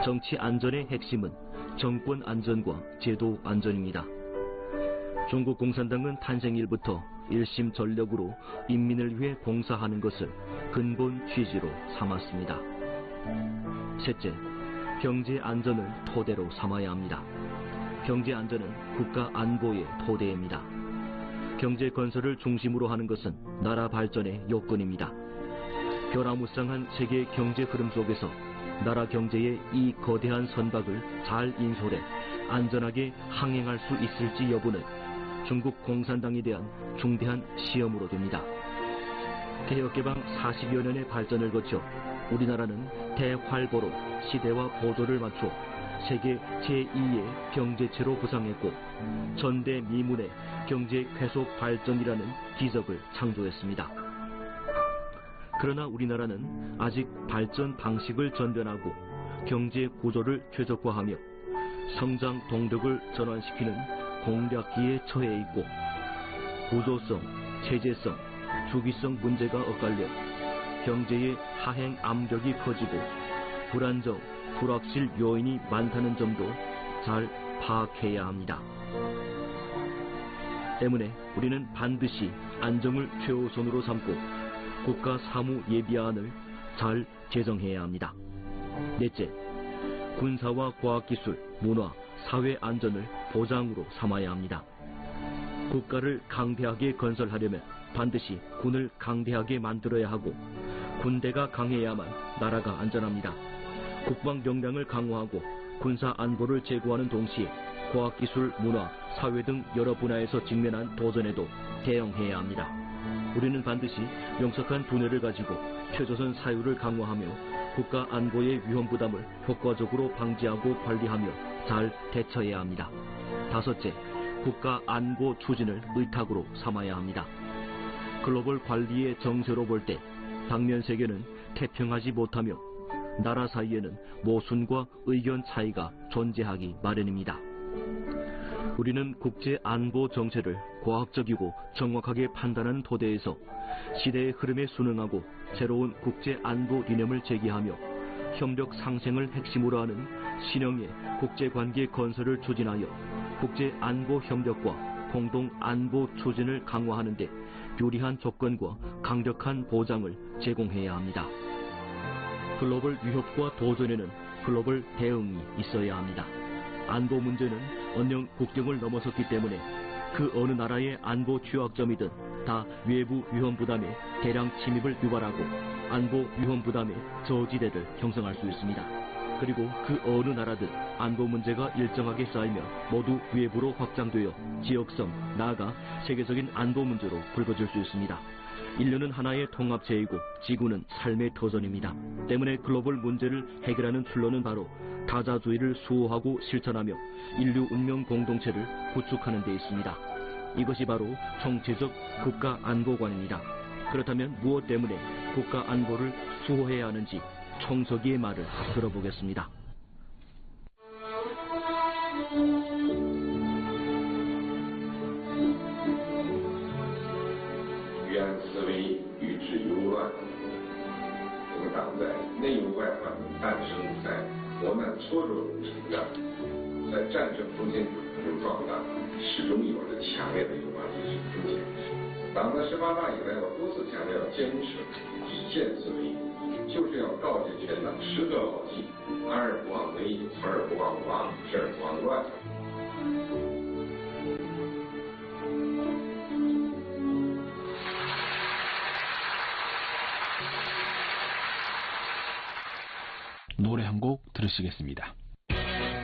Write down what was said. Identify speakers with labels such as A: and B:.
A: 정치 안전의 핵심은 정권 안전과 제도 안전입니다. 중국 공산당은 탄생일부터 일심전력으로 인민을 위해 봉사하는 것을 근본 취지로 삼았습니다. 셋째, 경제 안전을 토대로 삼아야 합니다. 경제 안전은 국가 안보의 토대입니다. 경제 건설을 중심으로 하는 것은 나라 발전의 요건입니다. 변화무쌍한 세계 경제 흐름 속에서 나라 경제의 이 거대한 선박을 잘 인솔해 안전하게 항행할 수 있을지 여부는 중국 공산당에 대한 중대한 시험으로 됩니다. 개혁개방 40여 년의 발전을 거쳐 우리나라는 대활보로 시대와 보조를 맞춰 세계 제2의 경제체로 부상했고 전대미문의 경제 회속 발전이라는 기적을 창조했습니다. 그러나 우리나라는 아직 발전 방식을 전변하고 경제 구조를 최적화하며 성장 동력을 전환시키는 공략기에 처해 있고 구조성, 체제성, 주기성 문제가 엇갈려 경제의 하행 압력이 커지고 불안정, 불확실 요인이 많다는 점도 잘 파악해야 합니다. 때문에 우리는 반드시 안정을 최우선으로 삼고 국가 사무 예비안을 잘 제정해야 합니다. 넷째, 군사와 과학기술, 문화, 사회 안전을 보장으로 삼아야 합니다. 국가를 강대하게 건설하려면 반드시 군을 강대하게 만들어야 하고 군대가 강해야만 나라가 안전합니다. 국방 역량을 강화하고 군사 안보를 제고하는 동시에 과학기술, 문화, 사회 등 여러 분야에서 직면한 도전에도 대응해야 합니다. 우리는 반드시 명석한 두뇌를 가지고 최조선 사유를 강화하며 국가 안보의 위험 부담을 효과적으로 방지하고 관리하며 잘 대처해야 합니다. 다섯째, 국가 안보 추진을 의탁으로 삼아야 합니다. 글로벌 관리의 정세로 볼 때 당면 세계는 태평하지 못하며 나라 사이에는 모순과 의견 차이가 존재하기 마련입니다. 우리는 국제 안보 정세를 과학적이고 정확하게 판단하는 토대에서 시대의 흐름에 순응하고 새로운 국제 안보理念을 제기하며 협력 상생을 핵심으로 하는 신형의 국제관계 건설을 추진하여 국제 안보 협력과 공동 안보 추진을 강화하는 데 유리한 조건과 강력한 보장을 제공해야 합니다. 글로벌 위협과 도전에는 글로벌 대응이 있어야 합니다. 안보 문제는 언영 국경을 넘어섰기 때문에 그 어느 나라의 안보 취약점이든 다 외부 위험 부담에 대량 침입을 유발하고 안보 위험 부담의 저지대를 형성할 수 있습니다. 그리고 그 어느 나라든 안보 문제가 일정하게 쌓이면 모두 외부로 확장되어 지역성, 나아가 세계적인 안보 문제로 불거질 수 있습니다. 인류는 하나의 통합체이고 지구는 삶의 터전입니다. 때문에 글로벌 문제를 해결하는 출로는 바로 다자주의를 수호하고 실천하며 인류 운명 공동체를 구축하는 데 있습니다. 이것이 바로 총체적 국가 안보관입니다. 그렇다면 무엇 때문에 국가 안보를 수호해야 하는지 총서기의 말을 들어보겠습니다.
B: 原思维与之忧乱，这个党在内忧外患中诞生，在磨难挫折中成长，在战争中间中壮大，始终有着强烈的忧患意识风险。党在18大以来，我多次强调坚持底线思维，就是要告诫全党10个牢记：安而不忘危，存而不忘亡，治而不忘乱。
C: 노래 한 곡 들으시겠습니다.